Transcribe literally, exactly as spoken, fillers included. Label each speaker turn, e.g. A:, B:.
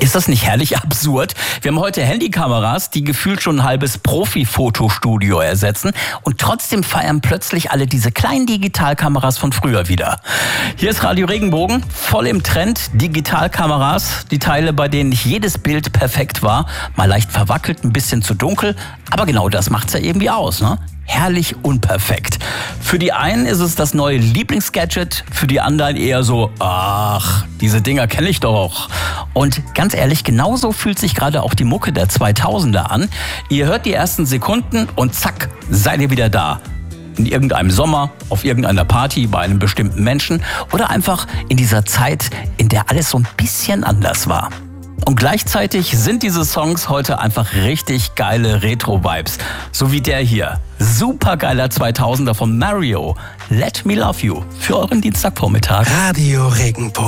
A: Ist das nicht herrlich absurd? Wir haben heute Handykameras, die gefühlt schon ein halbes Profi-Fotostudio ersetzen und trotzdem feiern plötzlich alle diese kleinen Digitalkameras von früher wieder. Hier ist Radio Regenbogen, voll im Trend, Digitalkameras, die Teile, bei denen nicht jedes Bild perfekt war, mal leicht verwackelt, ein bisschen zu dunkel, aber genau das macht's ja irgendwie aus, ne? Herrlich unperfekt. Für die einen ist es das neue Lieblingsgadget, für die anderen eher so, ach, diese Dinger kenne ich doch. Und ganz ehrlich, genauso fühlt sich gerade auch die Mucke der zweitausender an. Ihr hört die ersten Sekunden und zack, seid ihr wieder da. In irgendeinem Sommer, auf irgendeiner Party, bei einem bestimmten Menschen oder einfach in dieser Zeit, in der alles so ein bisschen anders war. Und gleichzeitig sind diese Songs heute einfach richtig geile Retro-Vibes. So wie der hier. Supergeiler zweitausender von Mario. Let Me Love You. Für euren Dienstagvormittag.
B: Radio Regenbogen.